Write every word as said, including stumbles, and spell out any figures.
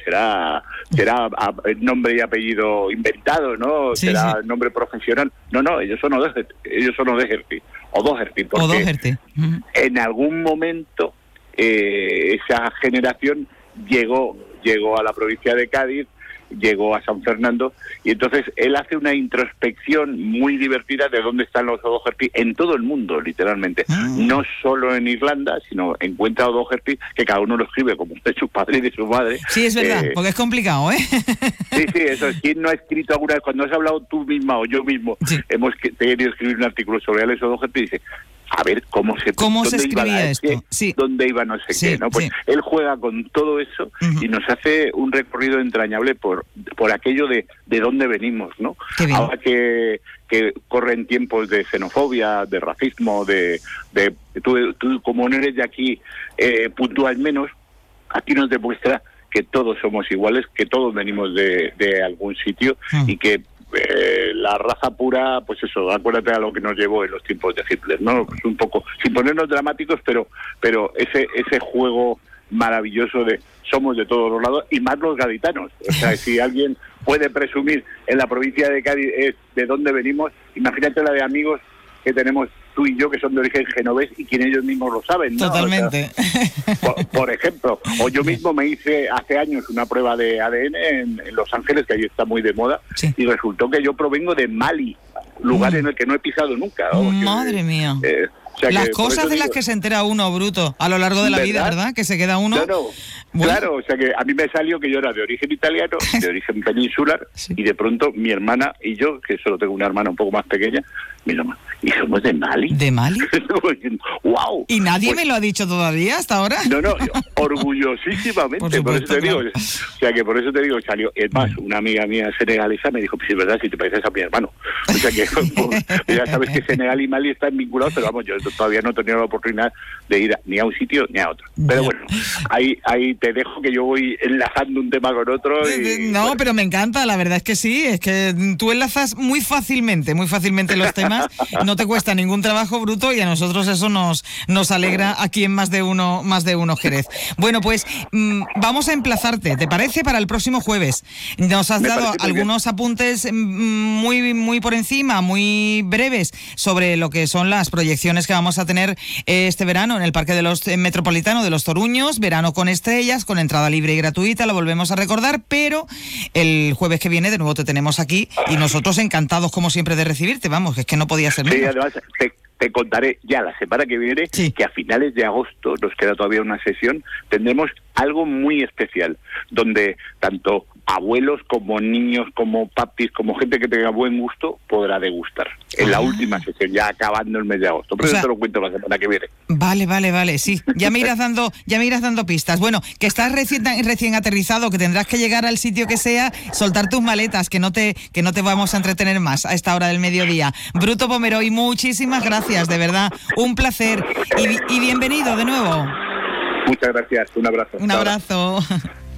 será será a, nombre y apellido inventado, ¿no? Sí, será sí. nombre profesional. No, no, ellos son O'Doherty, ellos son O'Doherty, O'Doherty, porque O'Doherty. Uh-huh. en algún momento eh, esa generación llegó llegó a la provincia de Cádiz, llegó a San Fernando, y entonces él hace una introspección muy divertida de dónde están los O'Doherty en todo el mundo, literalmente. Mm. No solo en Irlanda, sino encuentra a O'Doherty, que cada uno lo escribe como de su padre y de su madre. Sí, es verdad, eh, porque es complicado, ¿eh? Sí, sí, eso es. ¿Quién no ha escrito alguna vez? Cuando has hablado tú misma o yo mismo, sí. hemos querido escribir un artículo sobre Alex O'Doherty, y dice, a ver cómo se cómo se escribía esto, qué, sí. dónde iba no sé sí, qué, ¿no? Pues sí. él juega con todo eso uh-huh. y nos hace un recorrido entrañable por por aquello de de dónde venimos, ¿no? Ahora que que corren tiempos de xenofobia, de racismo, de de tú, tú como no eres de aquí, eh, puntual menos, aquí nos demuestra que todos somos iguales, que todos venimos de de algún sitio uh-huh. y que Eh, la raza pura, pues eso, acuérdate a lo que nos llevó en los tiempos de Hitler, ¿no? Pues un poco, sin ponernos dramáticos, pero pero ese ese juego maravilloso de somos de todos los lados, y más los gaditanos. O sea, si alguien puede presumir en la provincia de Cádiz es de dónde venimos, imagínate la de amigos que tenemos tú y yo, que son de origen genovés, y quien ellos mismos lo saben, ¿no? Totalmente. O sea, por, por ejemplo, o yo mismo me hice hace años una prueba de A D N en, en Los Ángeles, que ahí está muy de moda, sí. y resultó que yo provengo de Mali, lugar mm. en el que no he pisado nunca. ¿no? Madre que, mía. Eh, O sea, las cosas de digo, las que se entera uno, Bruto, a lo largo de la ¿verdad? vida, ¿verdad? Que se queda uno... No, no. Bueno. Claro, o sea que a mí me salió que yo era de origen italiano, de origen peninsular, sí. y de pronto mi hermana y yo, que solo tengo una hermana un poco más pequeña, mi hermana, ¿y somos de Mali? ¿De Mali? ¡Wow! ¿Y nadie pues, me lo ha dicho todavía hasta ahora? No, no, orgullosísimamente, por, supuesto, por eso te digo. Claro. O sea que por eso te digo, salió. Es más, una amiga mía senegalesa me dijo, pues es verdad, si te pareces a mi hermano. O sea que pues, ya sabes que Senegal y Mali están vinculados, pero vamos, yo todavía no he tenido la oportunidad de ir a, ni a un sitio ni a otro. Pero bueno, ahí, ahí te dejo que yo voy enlazando un tema con otro. Y, no, bueno. pero me encanta, la verdad es que sí, es que tú enlazas muy fácilmente, muy fácilmente los temas, no te cuesta ningún trabajo, Bruto, y a nosotros eso nos, nos alegra aquí en Más de Uno, Más de Uno Jerez. Bueno, pues mmm, vamos a emplazarte, ¿te parece? Para el próximo jueves. Nos has me dado algunos bien. apuntes muy, muy por encima, muy breves, sobre lo que son las proyecciones que vamos a tener este verano en el Parque de los Metropolitano de los Toruños, verano con estrellas, con entrada libre y gratuita, lo volvemos a recordar, pero el jueves que viene de nuevo te tenemos aquí y nosotros encantados como siempre de recibirte, vamos, es que no podía ser menos. Sí, además te, te contaré ya la semana que viene sí. que a finales de agosto, nos queda todavía una sesión, tendremos algo muy especial, donde tanto abuelos como niños, como papis, como gente que tenga buen gusto, podrá degustar. En ah. la última sesión, ya acabando el mes de agosto. Pero o sea, eso te lo cuento la semana que viene. Vale, vale, vale, sí. Ya me irás dando, ya me irás dando pistas. Bueno, que estás recién, recién aterrizado, que tendrás que llegar al sitio que sea, soltar tus maletas, que no te, que no te vamos a entretener más a esta hora del mediodía. Bruto Pomeroy, muchísimas gracias, de verdad. Un placer y, y bienvenido de nuevo. Muchas gracias, un abrazo. Un abrazo.